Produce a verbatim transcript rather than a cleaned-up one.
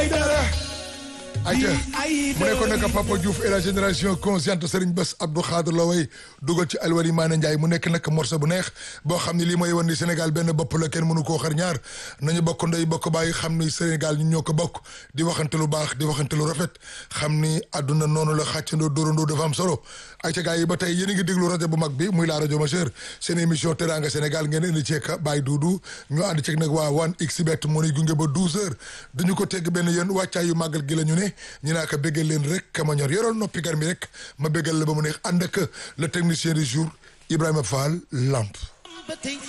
Aïdara ayca mu nekkoon nag Papa Diouf et la génération consciente Serigne Bass Abdou Khadre la way dugal ci Alwali Mané Ndiaye mu nekk nag morceau bu neex boo xam ne lii mooy wan ni Sénégal benn bopp la kenn mënu koo xar ñaar nañu bokk ndey bokk bàyyi xam ni Sénégal ñu ñoo ko bokk di waxante lu baax di waxante lu rafet xam ni àdduna noonu la xàccandoo dóorandoo dafa am solo ayca gars yi ba tey yéen a ngi déglu rajo bu mag bi muy la rajo majeure seen émission Teranga Sénégal ngeen indi ceeg Baye Doudou ñu ànd ceeg nag waa one xbet moo nuy gunge ba douze heures dañu ko tegg benn yéen wàccaayu màggal gi la ñu ne ñu naa ko béggal leen rek kama ñor yoral noppi gar mi rek ma béggal la ba mu neex ànd ak le technicien du jour Ibrahima Fall Lamp